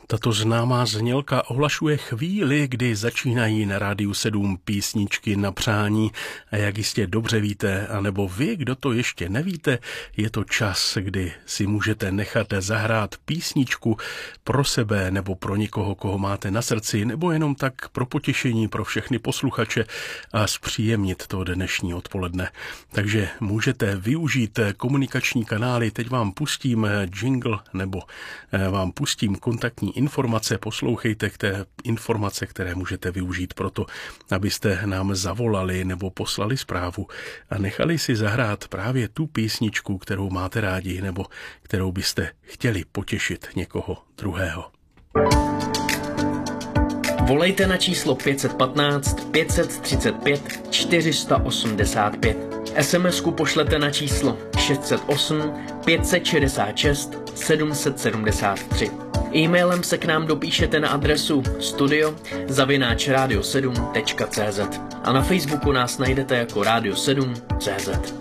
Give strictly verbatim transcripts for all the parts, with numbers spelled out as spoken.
Tato známá znělka ohlašuje chvíli, kdy začínají na Rádiu sedm písničky na přání. A jak jistě dobře víte, anebo vy, kdo to ještě nevíte, je to čas, kdy si můžete nechat zahrát písničku pro sebe nebo pro někoho, koho máte na srdci, nebo jenom tak pro potěšení pro všechny posluchače a zpříjemnit to dnešní odpoledne. Takže můžete využít komunikační kanály. Teď vám pustím jingle nebo vám pustím kontaktní informace, poslouchejte té informace, které můžete využít proto, abyste nám zavolali nebo poslali zprávu a nechali si zahrát právě tu písničku, kterou máte rádi nebo kterou byste chtěli potěšit někoho druhého. Volejte na číslo pět jedna pět, pět tři pět, čtyři osm pět. es em esku pošlete na číslo šest set osm, pět set šedesát šest, sedm set sedmdesát tři. E-mailem se k nám dopíšete na adresu studio zavináč radio sedm tečka cé zet a na Facebooku nás najdete jako Radio sedm tečka cé zet.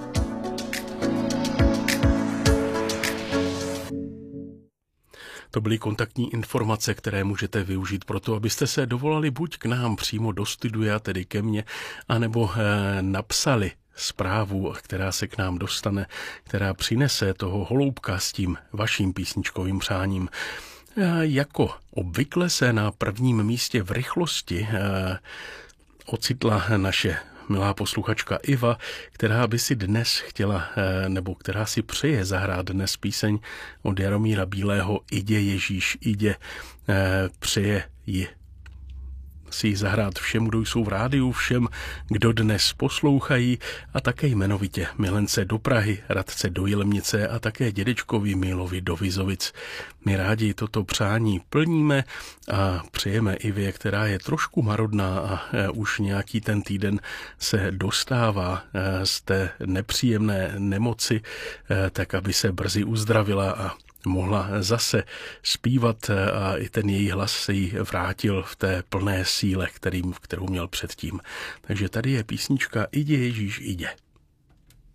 To byly kontaktní informace, které můžete využít pro to, abyste se dovolali buď k nám přímo do studia, tedy ke mně, anebo eh, napsali zprávu, která se k nám dostane, která přinese toho holoubka s tím vaším písničkovým přáním. Jako obvykle se na prvním místě v rychlosti ocitla naše milá posluchačka Iva, která by si dnes chtěla, nebo která si přeje zahrát dnes píseň od Jaromíra Bílého Idě Ježíš, idě. Přeje ji si zahrát všem, kdo jsou v rádiu, všem, kdo dnes poslouchají a také jmenovitě milence do Prahy, Radce do Jilemnice a také dědečkovi Milovi do Vizovic. My rádi toto přání plníme a přejeme Ivě, která je trošku marodná a už nějaký ten týden se dostává z té nepříjemné nemoci, tak aby se brzy uzdravila a mohla zase zpívat a i ten její hlas se jí vrátil v té plné síle, kterým, kterou měl předtím. Takže tady je písnička Idě Ježíš, idě.